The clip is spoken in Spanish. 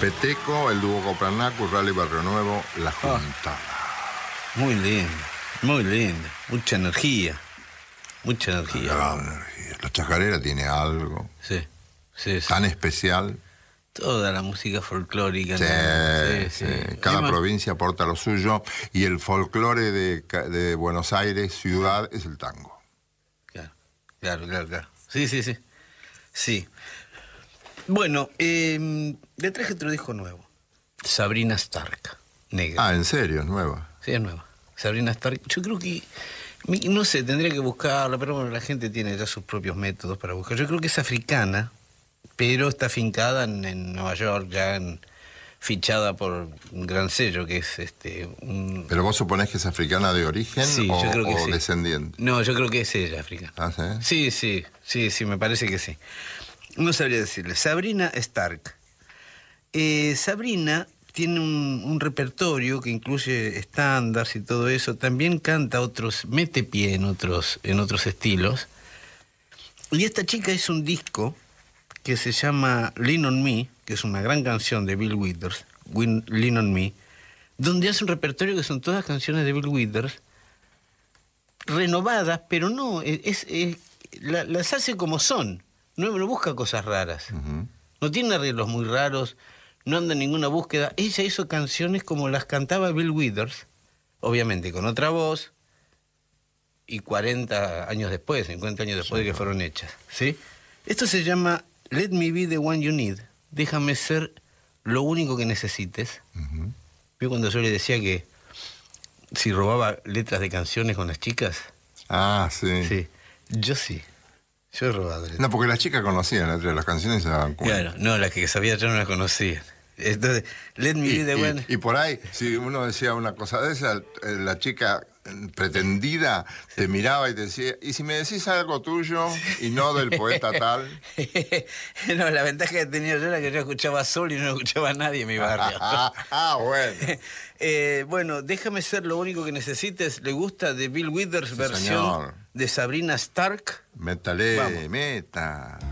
Peteco, el dúo Copernaco, Rally Barrio Nuevo, La Juntada. Muy lindo, muy lindo. Mucha energía. Mucha energía. La chacarera tiene algo Sí, sí, sí. tan especial. Toda la música folclórica. Sí, ¿no? sí. Cada provincia aporta lo suyo y el folclore de Buenos Aires, ciudad, es el tango. Claro. Sí. Sí. Bueno, le traje otro disco nuevo. Sabrina Stark, negra. Ah, ¿en serio? ¿Es nueva? Sí, es nueva. Sabrina Stark. Yo creo que, no sé, tendría que buscarla, pero bueno, la gente tiene ya sus propios métodos para buscar. Yo creo que es africana, pero está afincada en Nueva York, fichada por un gran sello, que es un... ¿Pero vos suponés que es africana de origen Sí, o, yo creo que o sí. descendiente? No, yo creo que es ella, africana. ¿Ah, sí? Sí, me parece que sí. No sabría decirle. Sabrina Stark. Sabrina tiene un repertorio que incluye estándares y todo eso. También canta mete pie en otros estilos. Y esta chica hizo un disco que se llama Lean on Me, que es una gran canción de Bill Withers, Lean on Me, donde hace un repertorio que son todas canciones de Bill Withers, renovadas, pero no, las hace como son. No busca cosas raras. Uh-huh. No tiene arreglos muy raros, no anda en ninguna búsqueda. Ella hizo canciones como las cantaba Bill Withers, obviamente con otra voz, y 40 años después, 50 años después de que fueron hechas, ¿sí? Esto se llama Let Me Be the One You Need. Déjame ser lo único que necesites. Uh-huh. Yo cuando yo le decía que si robaba letras de canciones con las chicas. Ah, sí. Sí, yo sí. Yo he robado letras. No, porque las chicas conocían las letras de las canciones y se daban cuenta. Claro, no, las que sabía yo no las conocía. Entonces, Let Me Be the One... Y por ahí, si uno decía una cosa de esa, la chica pretendida te miraba y te decía, ¿y si me decís algo tuyo y no del poeta tal? No, la ventaja que tenía yo era que yo escuchaba solo y no escuchaba a nadie en mi barrio. Bueno. Bueno, Déjame ser lo único que necesites. ¿Le gusta de Bill Withers, Sí, versión señor. de Sabrina Stark? Métale, Vamos. meta.